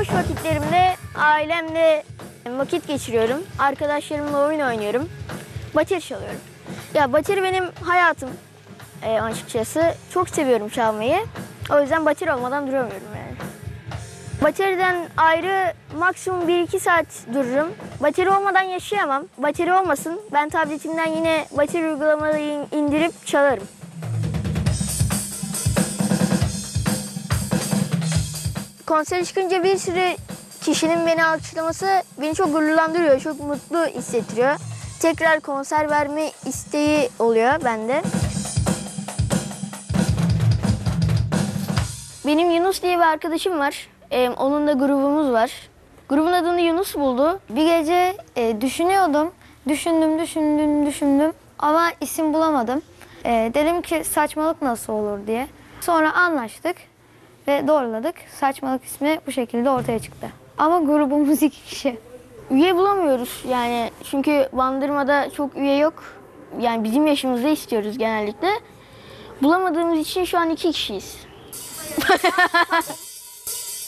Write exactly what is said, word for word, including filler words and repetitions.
Boş vakitlerimde ailemle vakit geçiriyorum. Arkadaşlarımla oyun oynuyorum. Bateri çalıyorum. Ya bateri benim hayatım e, açıkçası. Çok seviyorum çalmayı. O yüzden bateri olmadan duramıyorum yani. Bateriden ayrı maksimum bir iki saat dururum. Bateri olmadan yaşayamam. Bateri olmasın. Ben tabletimden yine bateri uygulamayı indirip çalarım. Konsere çıkınca bir sürü kişinin beni alkışlaması beni çok gururlandırıyor, çok mutlu hissettiriyor. Tekrar konser verme isteği oluyor bende. Benim Yunus diye bir arkadaşım var. Ee, onun da grubumuz var. Grubun adını Yunus buldu. Bir gece e, düşünüyordum. Düşündüm, düşündüm, düşündüm. Ama isim bulamadım. E, dedim ki saçmalık nasıl olur diye. Sonra anlaştık ve doğruladık. Saçmalık ismi bu şekilde ortaya çıktı. Ama grubumuz iki kişi. Üye bulamıyoruz yani çünkü Bandırma'da çok üye yok. Yani bizim yaşımızda istiyoruz genellikle. Bulamadığımız için şu an iki kişiyiz.